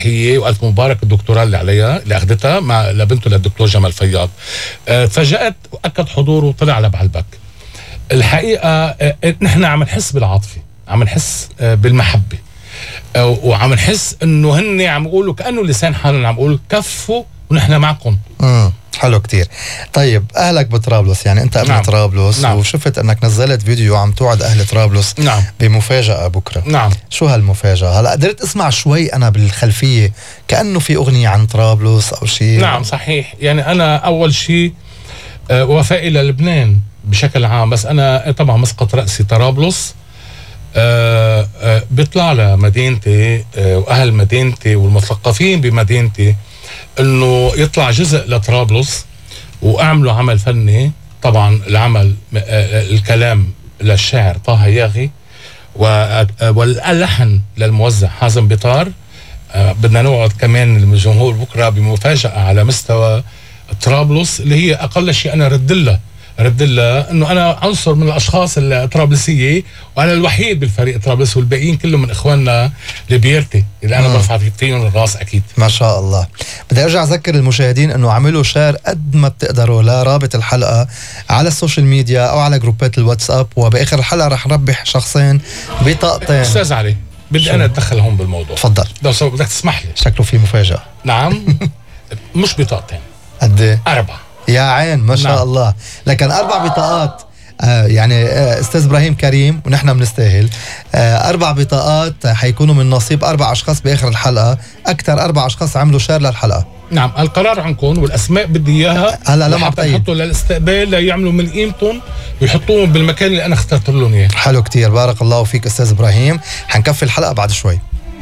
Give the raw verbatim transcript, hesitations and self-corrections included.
هي والف مبارك الدكتوراه اللي عليها اللي اخذتها مع لبنته للدكتور جمال فياض. آه فجأت واكد حضوره وطلع لبعلبك. الحقيقه آه نحن عم نحس بالعاطفه، عم نحس آه بالمحبه، آه وعم نحس انه هن عم يقولوا كانه لسان حالهم عم يقولوا كفوا ونحن معكم. امم حلو كتير. طيب اهلك بطرابلس، يعني انت ابن نعم. طرابلس. نعم. وشفت انك نزلت فيديو عم توعد اهل طرابلس نعم. بمفاجأة بكره. نعم. شو هالمفاجأة؟ هلا قدرت اسمع شوي انا بالخلفية كأنه في اغنية عن طرابلس او شيء. نعم صحيح. يعني انا اول شيء آه وفائي للبنان بشكل عام، بس انا طبعا مسقط رأسي طرابلس. آه آه بيطلع لمدينتي آه واهل مدينتي والمثقفين بمدينتي انه يطلع جزء لطرابلس واعملوا عمل فني. طبعا العمل آه الكلام للشاعر طه ياغي واللحن للموزع حازم بطار. آه بدنا نوعد كمان الجمهور بكره بمفاجأة على مستوى طرابلس اللي هي اقل شيء انا ردلها ردلها انه انا عنصر من الاشخاص الطرابلسيه، وانا الوحيد بالفريق طرابلس والباقيين كلهم من اخواننا لبيرتي اللي انا برفع فيهم الراس اكيد. ما شاء الله. بدي ارجع اذكر المشاهدين انه عملوا شير قد ما بتقدروا لرابط الحلقه على السوشيال ميديا او على جروبات الواتساب، وباخر الحلقه رح نربح شخصين بطاقتين. استاذ علي بدي انا اتدخل هون بالموضوع. تفضل. لو سو بدك تسمح لي. شكله في مفاجاه. نعم. مش بطاقتين، قد ايه؟ اربعه. يا عين ما شاء نعم. الله. لكن اربع بطاقات. آه يعني آه استاذ ابراهيم كريم ونحن بنستاهل. آه اربع بطاقات حيكونوا من نصيب اربع اشخاص باخر الحلقه، اكثر اربع اشخاص عملوا شير للحلقه. نعم القرار عنكم والاسماء بدي اياها هلا لما بتحطوا للاستقبال ليعملوا من قيمتهم ويحطوهم بالمكان اللي انا اخترت لهم اياه. حلو كتير، بارك الله فيك استاذ ابراهيم. حنكفي الحلقه بعد شوي.